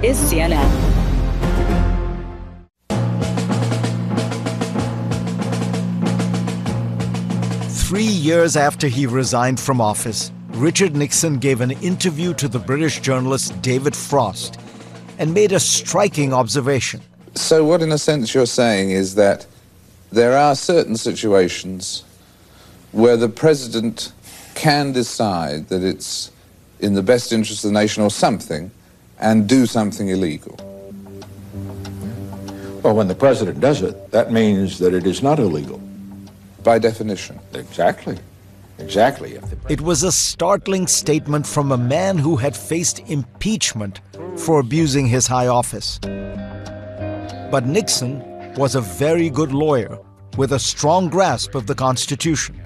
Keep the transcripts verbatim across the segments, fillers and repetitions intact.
is C N N. Three years after he resigned from office, Richard Nixon gave an interview to the British journalist David Frost and made a striking observation. So what, in a sense, you're saying is that there are certain situations where the president can decide that it's in the best interest of the nation or something and do something illegal. Well, when the president does it, that means that it is not illegal. By definition. Exactly. Exactly. It was a startling statement from a man who had faced impeachment for abusing his high office. But Nixon was a very good lawyer with a strong grasp of the Constitution.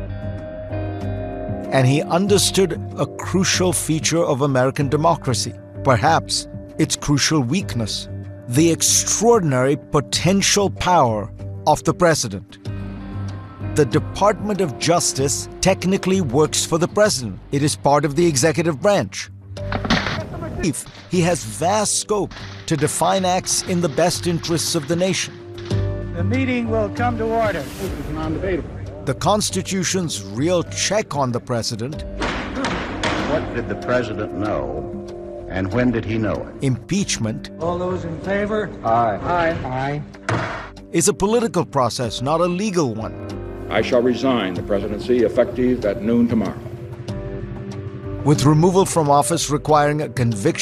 And he understood a crucial feature of American democracy, perhaps its crucial weakness, the extraordinary potential power of the president. The Department of Justice technically works for the president. It is part of the executive branch. He has vast scope to define acts in the best interests of the nation. The meeting will come to order. This is non-debatable. The Constitution's real check on the president. What did the president know, and when did he know it? Impeachment. All those in favor? Aye. Aye. Aye. Is a political process, not a legal one. I shall resign the presidency effective at noon tomorrow. With removal from office requiring a conviction